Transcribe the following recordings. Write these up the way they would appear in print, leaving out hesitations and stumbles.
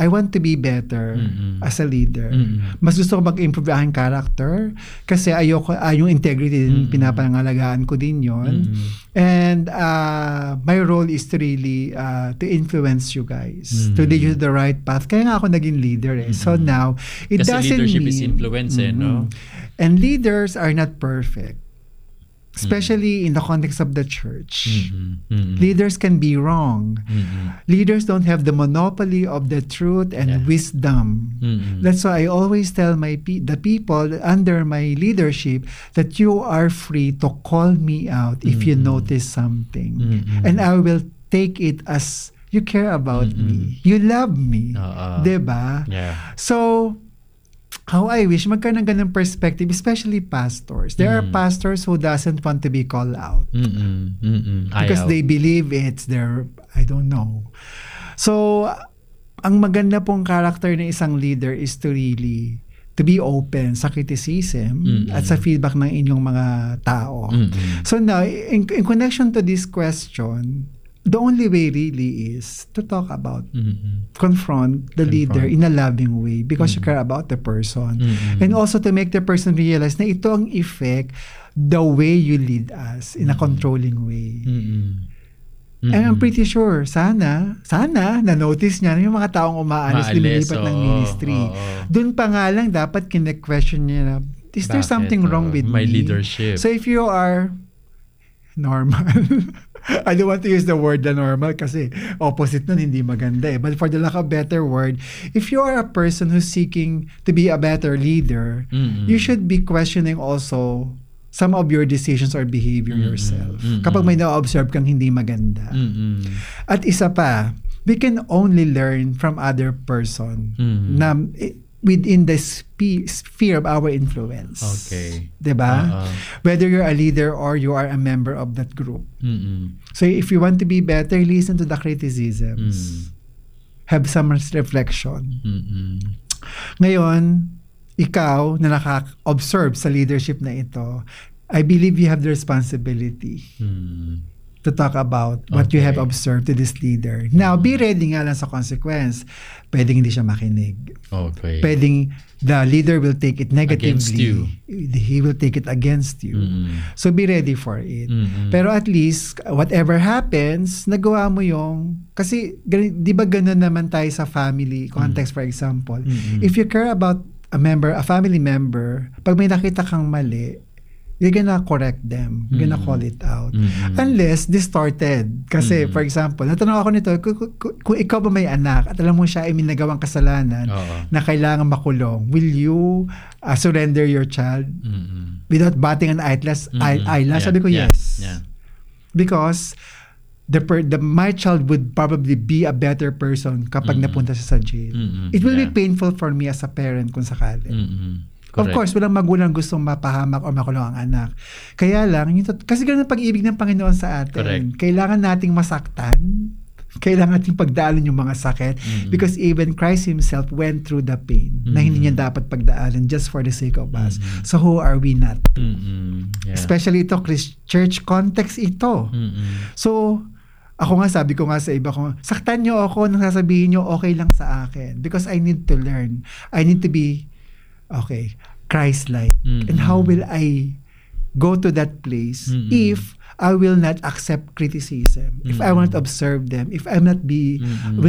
I want to be better as a leader. Mas gusto ko mag-improve ang character kasi ayoko, yung integrity din, pinapangalagaan ko din yon. And my role is to really to influence you guys, to lead you to the right path. Kaya nga ako naging leader eh. So now, it kasi doesn't leadership mean... is influence no? And leaders are not perfect. Especially in the context of the church. Leaders can be wrong. Leaders don't have the monopoly of the truth and wisdom. That's why I always tell the people under my leadership that you are free to call me out if you notice something. And I will take it as you care about me. You love me. Diba? Yeah. So, how I wish magkaroon ng ganung perspective, especially pastors. There are pastors who doesn't want to be called out. Because they believe it's their, I don't know. So, ang maganda pong character ng isang leader is to really to be open sa criticism at sa feedback ng inyong mga tao. So now, in connection to this question, the only way really is to talk about, confront the leader in a loving way because you care about the person. And also to make the person realize na ito ang effect the way you lead us in a controlling way. And I'm pretty sure, sana, na-notice niya yung mga taong umaalis, lumilipat ng ministry. Doon pa nga lang dapat kine-question niya na, is there something wrong with my me? leadership? So if you are normal, I don't want to use the word na normal kasi opposite nun hindi maganda eh. But for the lack of better word, if you are a person who's seeking to be a better leader, you should be questioning also some of your decisions or behavior yourself. Kapag may na-observe kang hindi maganda. At isa pa, we can only learn from other person na within the sphere of our influence. Okay. Diba? Whether you're a leader or you are a member of that group. So if you want to be better, listen to the criticisms. Have some reflection. Ngayon, ikaw na naka-observe sa leadership na ito, I believe you have the responsibility to talk about what you have observed to this leader. Now, be ready nga lang sa consequence. Pwedeng hindi siya makinig. Okay. Pwedeng the leader will take it negatively. Against you. He will take it against you. So be ready for it. Pero at least, whatever happens, nagawa mo yung... Kasi, di ba ganun naman tayo sa family context, for example. If you care about a family member, pag may nakita kang mali, you're gonna correct them. You're gonna call it out. Unless distorted. Kasi, for example, natanong ako nito, kung ikaw ba may anak at alam mo siya ay may nagawang kasalanan na kailangan makulong, will you surrender your child without batting an eyelash? Sabi ko, yes. Because my child would probably be a better person kapag napunta siya sa jail. It will be painful for me as a parent kung sakali. Of course, walang magulang gustong mapahamak o makulong ang anak. Kaya lang, kasi ganun ang pag-ibig ng Panginoon sa atin. Correct. Kailangan nating masaktan. Kailangan nating pagdaanan yung mga sakit. Because even Christ Himself went through the pain na hindi niya dapat pagdaanan just for the sake of us. So who are we not to? Especially ito, church context ito. So, ako nga, sabi ko nga sa iba ko, saktan niyo ako nang sasabihin niyo okay lang sa akin. Because I need to learn. I need to be Christ-like. And how will I go to that place if I will not accept criticism, if I will not observe them, if I will not be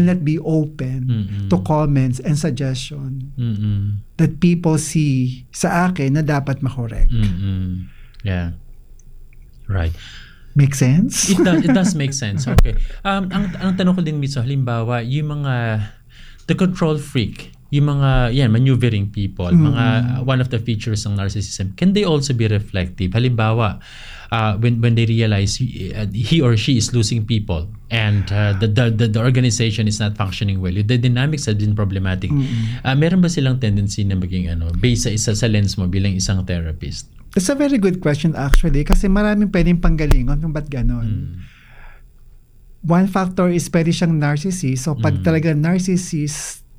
open to comments and suggestion that people see sa akin na dapat makorek. Yeah. Right. Make sense? It does make sense. Okay. Ang tanong ko din minsan, halimbawa, yung mga the control freak, yung mga maneuvering people, mga one of the features ng narcissism, can they also be reflective? Halimbawa, when they realize he or she is losing people and the organization is not functioning well, the dynamics have been problematic. Meron ba silang tendency na maging based sa lens mo bilang isang therapist? It's a very good question actually kasi maraming pwedeng panggalingon kung ba't ganon. One factor is pwede siyang narcissist. So pag talaga narcissist,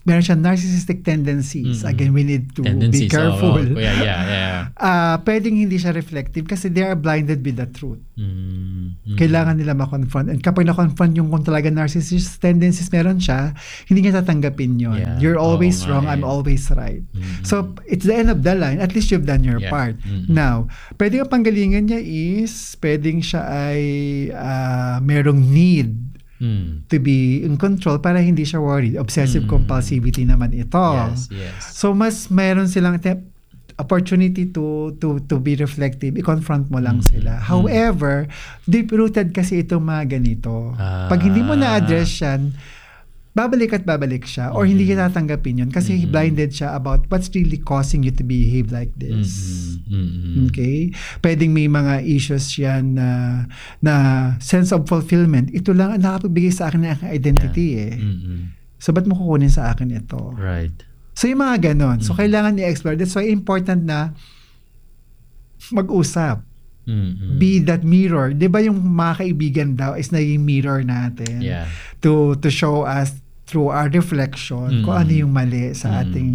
meron siya narcissistic tendencies. Again, we need to be careful. Pwedeng hindi siya reflective kasi they are blinded with the truth. Kailangan nila ma-confront. And kapag na-confront yung kung talaga narcissistic tendencies meron siya, hindi niya tatanggapin yun. You're always wrong, I'm always right. So, it's the end of the line. At least you've done your part. Now, pwedeng ang panggalingan niya is, pwedeng siya ay merong need to be in control para hindi siya worried. Obsessive compulsivity naman ito. So mas meron silang opportunity to be reflective. I-confront mo lang sila. However, deep-rooted kasi itong mga ganito. Pag hindi mo na-address yan, babalik at babalik siya or hindi kita tatanggapin yun kasi blinded siya about what's really causing you to behave like this. Okay? Pwedeng may mga issues yan na sense of fulfillment. Ito lang ang nakapagbigay sa akin ng aking identity So, ba't mo kukunin sa akin ito? Right. So, yung mga ganon. So, kailangan i-explore. That's why important na mag-usap. Be that mirror. Di ba yung mga kaibigan daw is naging mirror natin to show us through our reflection kung ano yung mali sa ating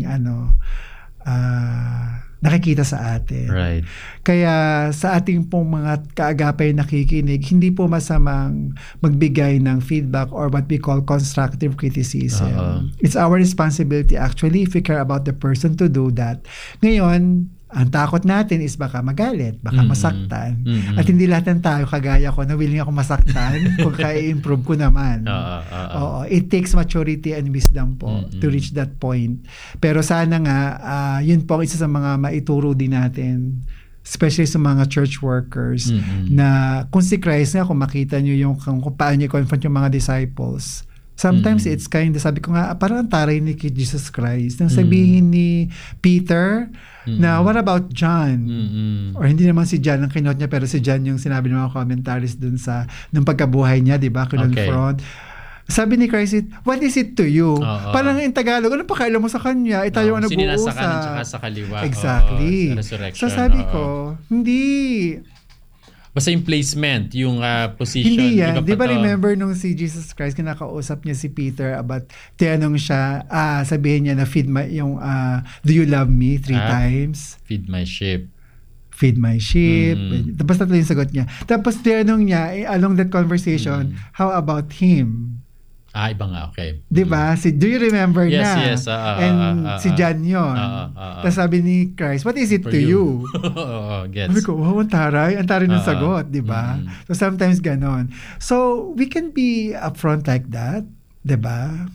nakikita sa atin. Right. Kaya sa ating pong mga kaagapay nakikinig, hindi po masamang magbigay ng feedback or what we call constructive criticism. It's our responsibility actually if we care about the person to do that. Ngayon, ang takot natin is baka magalit, baka masaktan. At hindi lahat ng tayo kagaya ko na willing ako masaktan kung kaya improve ko naman. It takes maturity and wisdom po to reach that point. Pero sana nga, yun po ang isa sa mga maituro din natin, especially sa mga church workers, na kung si Christ nga, kung makita nyo yung kung paano niya confront yung mga disciples, sometimes it's kind of, sabi ko nga, parang ang taray ni Jesus Christ. Nang sabihin ni Peter, na what about John? Or hindi naman si John ang kinot niya, pero si John yung sinabi ng mga commentaries dun sa, nung pagkabuhay niya, di ba? Kinonfront. Sabi ni Christ, what is it to you? Parang in Tagalog, ano pa kailan mo sa kanya? Tayo ang nag-uusap. Sino nasa kanan tsaka sa kaliwa. Exactly. Sa resurrection. So sabi ko, hindi. Basta yung placement, yung position. Hindi yan. Di ba remember nung si Jesus Christ, kinakausap niya si Peter about, tinanong siya, sabihin niya na feed my, yung, do you love me 3 times? Feed my sheep. Feed my sheep. Tapos tatlo yung sagot niya. Tapos tinanong niya, along that conversation, how about him? Iba nga, okay. Di ba? Do you remember na? Yes. And si John yun. Tapos sabi ni Christ, what is it to you? Gets. Sabi ko, wow, ang taray ng sagot, di ba? So sometimes ganon. So we can be upfront like that, di ba?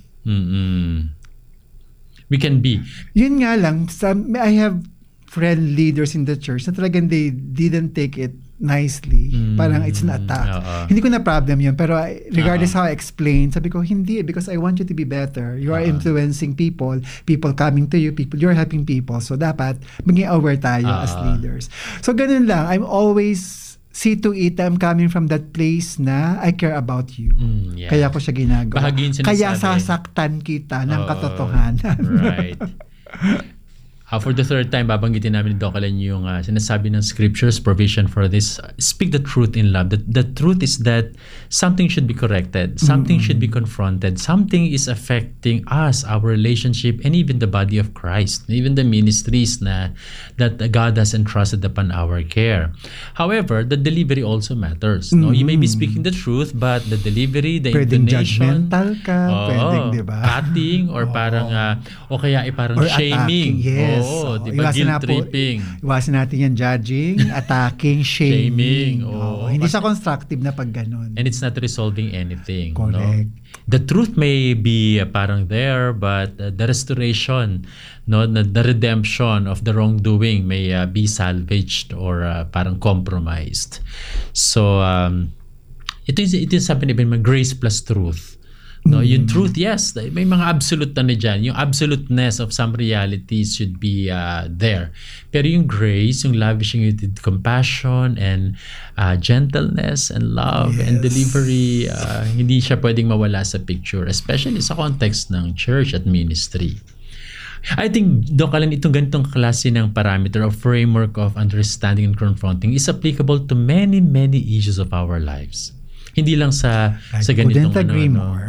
We can be. Yun nga lang, I have friend leaders in the church na talagang they didn't take it nicely. Parang it's an attack. Hindi ko na problem yun. Pero regardless how I explain, sabi ko, hindi. Because I want you to be better. You are influencing people coming to you, you're helping people. So dapat maging aware tayo as leaders. So ganun lang. I'm always see to it, I'm coming from that place na I care about you. Kaya ko siya ginagawa. Kaya sasaktan kita ng katotohanan. Right. For the third time, babanggitin namin ni Doc Alen yung sinasabi ng scriptures, provision for this. Speak the truth in love. The truth is that something should be corrected. Something should be confronted. Something is affecting us, our relationship, and even the body of Christ. Even the ministries that God has entrusted upon our care. However, the delivery also matters. No? You may be speaking the truth, but the delivery, the pwedeng intonation. Judgmental ka. Pwedeng, di ba? Cutting or parang, o kaya parang or shaming. Attacking, yes. Diba? Guilt-tripping. Iwasan natin yan, judging, attacking, shaming. Hindi siya constructive na pag ganun. And it's not resolving anything. Correct. No? The truth may be parang there, but the restoration, the redemption of the wrongdoing may be salvaged or parang compromised. So, ito yung sabi ni Ben, grace plus truth. No, yung truth, yes, may mga absolute na dyan. Yung absoluteness of some realities should be there. Pero yung grace, yung lavishing with compassion and gentleness and love and delivery, hindi siya pwedeng mawala sa picture, especially sa context ng church at ministry. I think, Doc Alen, itong ganitong klase ng parameter or framework of understanding and confronting is applicable to many, many issues of our lives. Hindi lang sa ganitong couldn't agree more.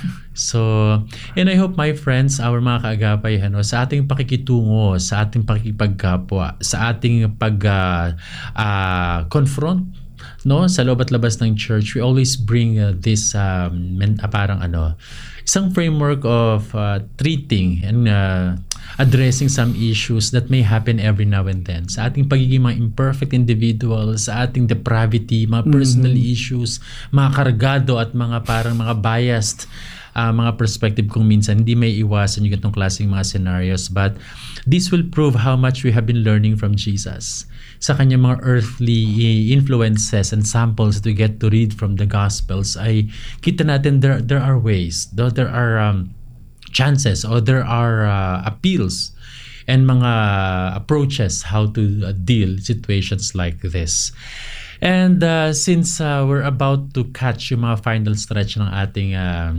So, and I hope my friends, our mga kaagapay, sa ating pakikitungo, sa ating pakikipagkapwa, sa ating confront, no, sa loob at labas ng church, we always bring this isang framework of treating and addressing some issues that may happen every now and then. Sa ating pagiging mga imperfect individuals, sa ating depravity, mga personal issues, mga kargado at mga parang mga biased mga perspective kung minsan hindi may iwasan yung ganitong klaseng mga scenarios, but this will prove how much we have been learning from Jesus sa kanyang mga earthly influences and samples that we get to read from the Gospels. Ay kita natin there are ways, there are chances, or there are appeals and mga approaches how to deal situations like this. And since we're about to catch yung mga final stretch ng ating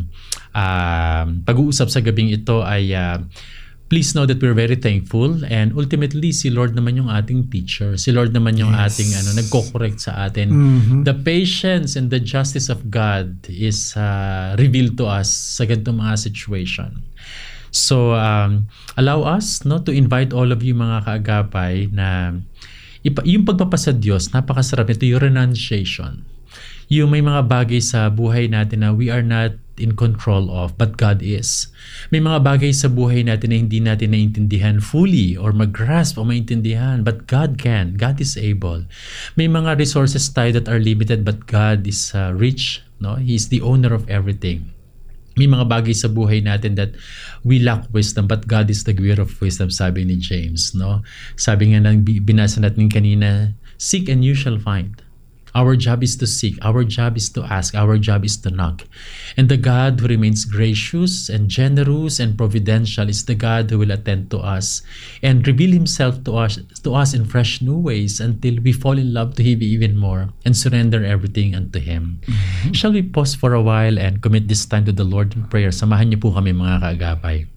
pag-uusap sa gabing ito, ay please know that we're very thankful, and ultimately si Lord naman yung ating teacher. Si Lord naman yung ating nagko-correct sa atin. The patience and the justice of God is revealed to us sa ganitong mga situation. So allow us to invite all of you mga kaagapay na yung pagpapasa Diyos, napakasarap nito, yung renunciation. Yung may mga bagay sa buhay natin na we are not in control of, but God is. May mga bagay sa buhay natin na hindi natin naiintindihan fully or mag-grasp o maintindihan, but God can. God is able. May mga resources tayo that are limited, but God is rich. No? He is the owner of everything. May mga bagay sa buhay natin that we lack wisdom, but God is the giver of wisdom, sabi ni James, no? Sabi nga nang binasa natin kanina, seek and you shall find. Our job is to seek, our job is to ask, our job is to knock. And the God who remains gracious and generous and providential is the God who will attend to us and reveal himself to us in fresh new ways until we fall in love to him even more and surrender everything unto him. Shall we pause for a while and commit this time to the Lord in prayer? Samahan niyo po kami mga kaagapay.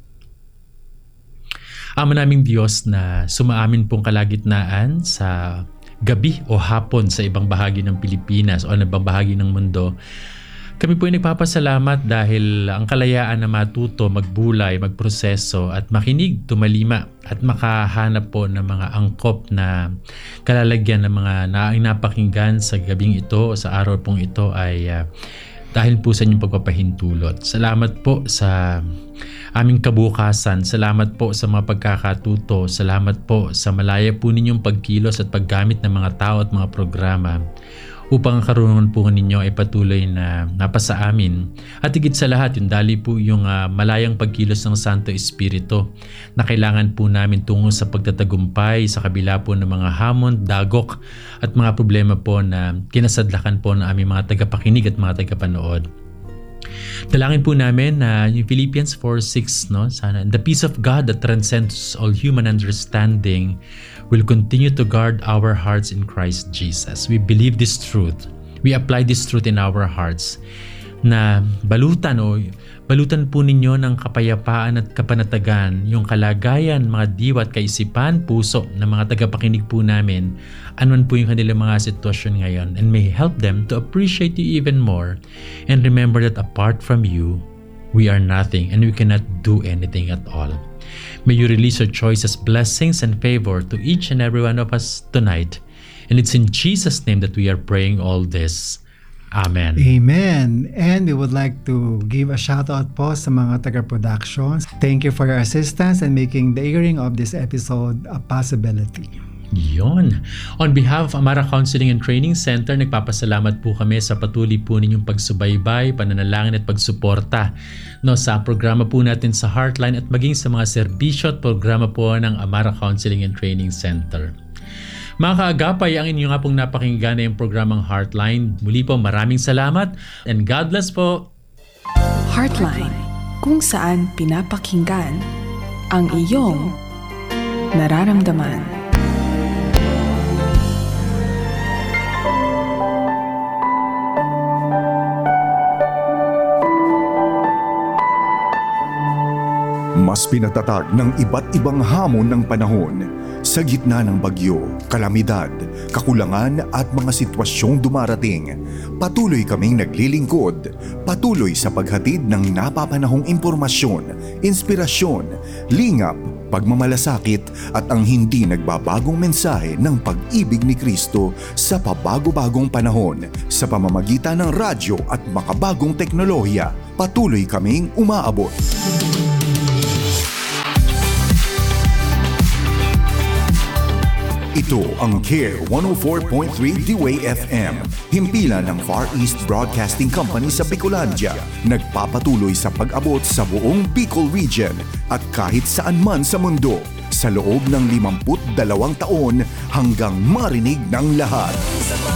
Ama naming Diyos na sumaamin pong kalagitnaan sa gabi o hapon sa ibang bahagi ng Pilipinas o ibang bahagi ng mundo, kami po ay nagpapasalamat dahil ang kalayaan na matuto, magbulay, magproseso at makinig, tumalima at makahanap po ng mga angkop na kalalagyan ng mga napakinggan sa gabing ito o sa araw pong ito ay dahil po sa inyong pagpapahintulot. Salamat po sa aming kabukasan. Salamat po sa mga pagkakatuto. Salamat po sa malaya po ninyong pagkilos at paggamit ng mga tao at mga programa upang ang karunungan po ninyo ay patuloy na napasa amin. At higit sa lahat, yung dali po yung malayang pagkilos ng Santo Espiritu na kailangan po namin tungo sa pagtatagumpay sa kabila po ng mga hamon, dagok at mga problema po na kinasadlakan po ng aming mga tagapakinig at mga tagapanood. Dalangin po namin na yung Philippians 4:6, no? Sana the peace of God that transcends all human understanding will continue to guard our hearts in Christ Jesus. We believe this truth. We apply this truth in our hearts na balutan po ninyo ng kapayapaan at kapanatagan yung kalagayan, mga diwa at kaisipan, puso ng mga tagapakinig po namin, anuman po yung kanilang mga sitwasyon ngayon, and may help them to appreciate you even more and remember that apart from you, we are nothing and we cannot do anything at all. May you release your choices, blessings, and favor to each and every one of us tonight. And it's in Jesus' name that we are praying all this. Amen. Amen. And we would like to give a shout out po sa mga taga-productions. Thank you for your assistance and making the airing of this episode a possibility. Yon. On behalf of Amara Counseling and Training Center, nagpapasalamat po kami sa patuloy po ninyong pagsubaybay, pananalangin at pagsuporta sa programa po natin sa Heartline at maging sa mga serbisyo at programa po ng Amara Counseling and Training Center. Mga kaagapay, ang inyo nga pong napakinggan na yung programang Heartline. Muli po, maraming salamat and God bless po. Heartline, kung saan pinapakinggan ang iyong nararamdaman. Mas pinatatag ng iba't ibang hamon ng panahon sa gitna ng bagyo, kalamidad, kakulangan at mga sitwasyong dumarating. Patuloy kaming naglilingkod, patuloy sa paghatid ng napapanahong impormasyon, inspirasyon, lingap, pagmamalasakit at ang hindi nagbabagong mensahe ng pag-ibig ni Kristo sa pabago-bagong panahon sa pamamagitan ng radyo at makabagong teknolohiya. Patuloy kaming umaabot. Ito ang CARE 104.3 D-Way FM, himpilan ng Far East Broadcasting Company sa Bicolandia, nagpapatuloy sa pag-abot sa buong Bicol Region at kahit saan man sa mundo, sa loob ng 52 taon hanggang marinig ng lahat.